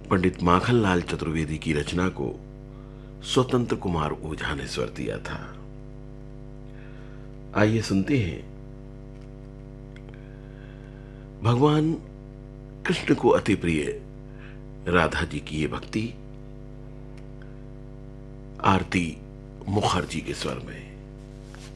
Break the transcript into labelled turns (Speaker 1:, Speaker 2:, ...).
Speaker 1: पंडित माखनलाल चतुर्वेदी की रचना को स्वतंत्र कुमार ओझा ने स्वर दिया था। आइए सुनते हैं भगवान कृष्ण को अति प्रिय राधा जी की ये भक्ति आरती मुखर्जी के स्वर में।